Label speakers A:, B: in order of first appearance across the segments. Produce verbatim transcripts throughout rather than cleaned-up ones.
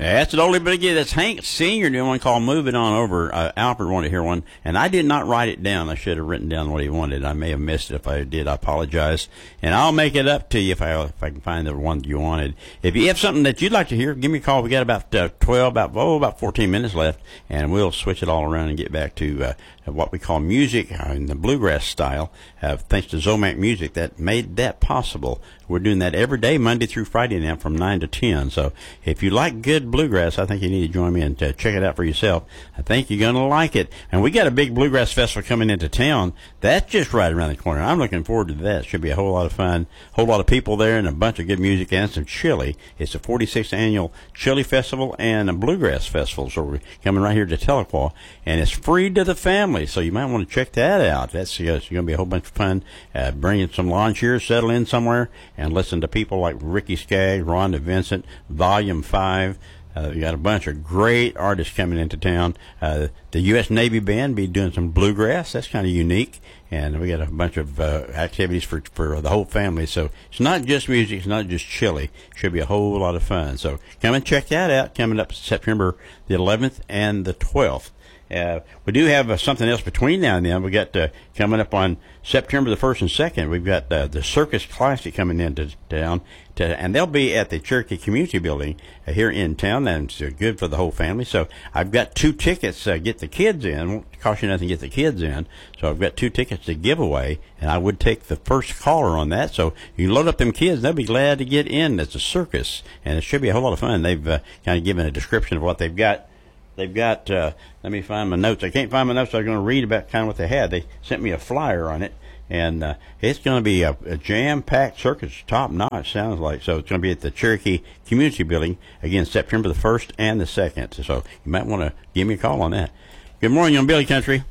A: That's an oldie but again. That's Hank Senior doing one called "Move It On Over." Uh, Alfred wanted to hear one, and I did not write it down. I should have written down what he wanted. I may have missed it. If I did, I apologize. And I'll make it up to you if I if I can find the one you wanted. If you have something that you'd like to hear, give me a call. We got about uh, twelve, about oh, about fourteen minutes left, and we'll switch it all around and get back to uh, what we call music uh, in the bluegrass style. Uh, thanks to Zomac Music that made that possible. We're doing that every day, Monday through Friday now, from nine to ten. So if you like good bluegrass, I think you need to join me and uh, check it out for yourself. I think you're going to like it. And we got a big bluegrass festival coming into town. That's just right around the corner. I'm looking forward to that. It should be a whole lot of fun. A whole lot of people there and a bunch of good music and some chili. It's the forty-sixth Annual Chili Festival and a Bluegrass Festival. So we're coming right here to Tahlequah. And it's free to the family, so you might want to check that out. That's uh, it's going to be a whole bunch of fun. Uh, bring in some lawn chairs, settle in somewhere, and listen to people like Ricky Skaggs, Rhonda Vincent, Volume five. Uh, we got a bunch of great artists coming into town. Uh, the U S Navy Band be doing some bluegrass. That's kind of unique. And we got a bunch of uh, activities for for the whole family. So it's not just music. It's not just chili. It should be a whole lot of fun. So come and check that out. Coming up September the eleventh and the twelfth. Uh, we do have uh, something else between now and then. We got uh, coming up on September the first and second. We've got uh, the Circus Classic coming into town, to, and they'll be at the Cherokee Community Building uh, here in town. And it's uh, good for the whole family. So I've got two tickets. Uh, get the kids in. Won't cost you nothing to get the kids in. So I've got two tickets to give away, and I would take the first caller on that. So you can load up them kids. They'll be glad to get in. It's a circus, and it should be a whole lot of fun. They've uh, kind of given a description of what they've got. They've got, uh, let me find my notes. I can't find my notes, so I'm going to read about kind of what they had. They sent me a flyer on it, and uh, it's going to be a, a jam-packed circus, top-notch, sounds like. So it's going to be at the Cherokee Community Building, again, September the first and the second. So you might want to give me a call on that. Good morning, on Billy Country.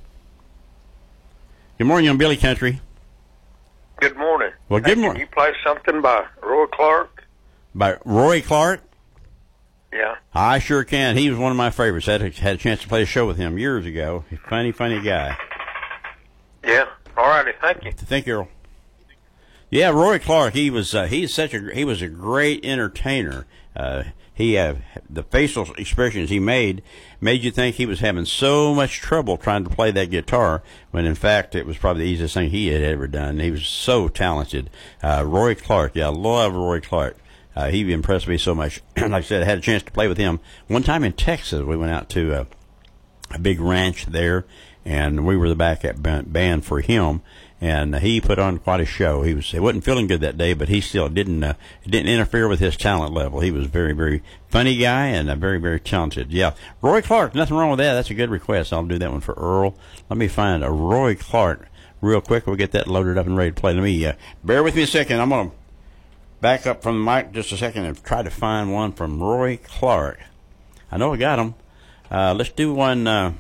A: Good morning, on Billy Country.
B: Good morning.
A: Well, good
B: hey,
A: morning.
B: Can you play something by Roy Clark?
A: By Roy Clark?
B: Yeah.
A: I sure can. He was one of my favorites. I had a, had a chance to play a show with him years ago. He's a funny, funny guy.
B: Yeah. All righty. Thank you.
A: Thank you, Earl. Yeah, Roy Clark. He was uh, he's such a he was a great entertainer. Uh, he uh, the facial expressions he made made you think he was having so much trouble trying to play that guitar, when in fact it was probably the easiest thing he had ever done. He was so talented. Uh, Roy Clark. Yeah, I love Roy Clark. Uh, he impressed me so much. Like I said, I had a chance to play with him one time in Texas. We went out to uh, a big ranch there, and we were the backup band for him. And he put on quite a show. He was he wasn't feeling good that day, but he still didn't uh, didn't interfere with his talent level. He was a very, very funny guy and a very, very talented. Yeah, Roy Clark. Nothing wrong with that. That's a good request. I'll do that one for Earl. Let me find a Roy Clark real quick. We'll get that loaded up and ready to play. Let me uh, bear with me a second. I'm gonna back up from the mic just a second and try to find one from Roy Clark. I know I got them. Uh, let's do one. Uh,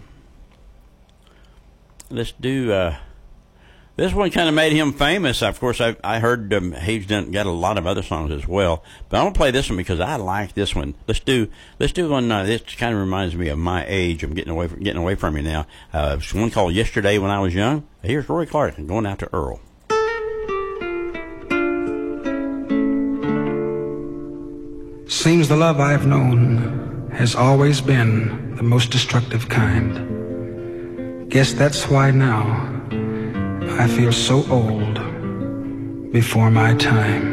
A: let's do. Uh, this one kind of made him famous. Of course, I, I heard um, he's done got a lot of other songs as well. But I'm gonna play this one because I like this one. Let's do. Let's do one. Uh, this kind of reminds me of my age. I'm getting away from getting away from you now. Uh, it's one called "Yesterday When I Was Young." Here's Roy Clark and going out to Earl.
C: Seems the love I've known has always been the most destructive kind. Guess that's why now I feel so old before my time.